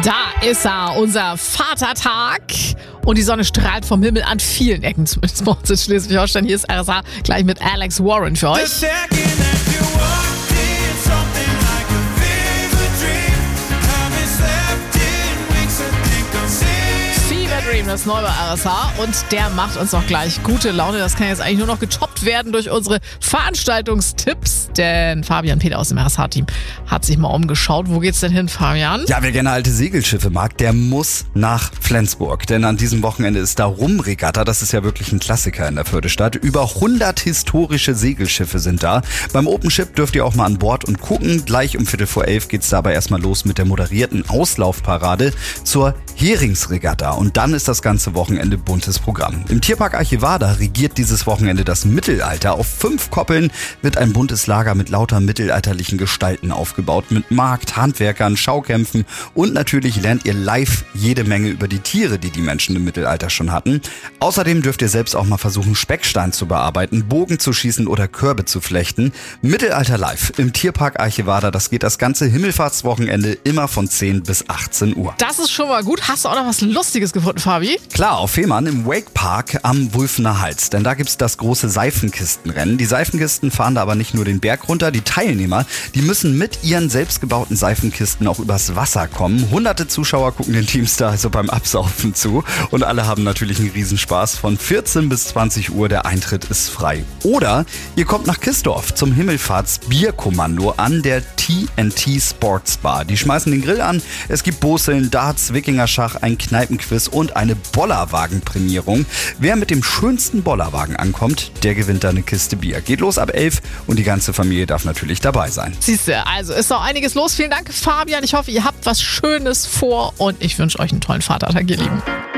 Da ist er, unser Vatertag. Und die Sonne strahlt vom Himmel an vielen Ecken, zumindest bei uns in Schleswig-Holstein. Hier ist RSA gleich mit Alex Warren für euch. Dream, das neue RSA, und der macht uns auch gleich gute Laune. Das kann jetzt eigentlich nur noch getoppt werden durch unsere Veranstaltungstipps, denn Fabian Peter aus dem RSA-Team hat sich mal umgeschaut. Wo geht's denn hin, Fabian? Ja, wer gerne alte Segelschiffe mag, der muss nach Flensburg, denn an diesem Wochenende ist da Rumregatta. Das ist ja wirklich ein Klassiker in der Fördestadt. Über 100 historische Segelschiffe sind da. Beim Open Ship dürft ihr auch mal an Bord und gucken. Gleich um 10:45 geht's dabei erstmal los mit der moderierten Auslaufparade zur Heringsregatta. Und dann ist das ganze Wochenende buntes Programm. Im Tierpark Archivada regiert dieses Wochenende das Mittelalter. Auf 5 Koppeln wird ein buntes Lager mit lauter mittelalterlichen Gestalten aufgebaut. Mit Markt, Handwerkern, Schaukämpfen und natürlich lernt ihr live jede Menge über die Tiere, die die Menschen im Mittelalter schon hatten. Außerdem dürft ihr selbst auch mal versuchen, Speckstein zu bearbeiten, Bogen zu schießen oder Körbe zu flechten. Mittelalter live im Tierpark Archivada. Das geht das ganze Himmelfahrtswochenende immer von 10 bis 18 Uhr. Das ist schon mal gut. Hast du auch noch was Lustiges gefunden, Fabi? Klar, auf Fehmarn im Wakepark am Wulfener Hals. Denn da gibt's das große Seifenkistenrennen. Die Seifenkisten fahren da aber nicht nur den Berg runter. Die Teilnehmer, die müssen mit ihren selbstgebauten Seifenkisten auch übers Wasser kommen. Hunderte Zuschauer gucken den Teams da also beim Absaufen zu. Und alle haben natürlich einen Riesenspaß. Von 14 bis 20 Uhr, der Eintritt ist frei. Oder ihr kommt nach Kistorf zum Himmelfahrts-Bierkommando an der TNT Sports Bar. Die schmeißen den Grill an. Es gibt Boseln, Darts, Wikingerschach, ein Kneipenquiz und eine Bollerwagen-Prämierung. Wer mit dem schönsten Bollerwagen ankommt, der gewinnt da eine Kiste Bier. Geht los ab 11 und die ganze Familie darf natürlich dabei sein. Siehste, also ist noch einiges los. Vielen Dank, Fabian. Ich hoffe, ihr habt was Schönes vor und ich wünsche euch einen tollen Vatertag, ihr Lieben.